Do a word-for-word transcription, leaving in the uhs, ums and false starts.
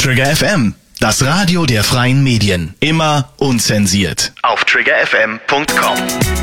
Trigger F M, das Radio der freien Medien. Immer unzensiert. Auf trigger f m punkt com.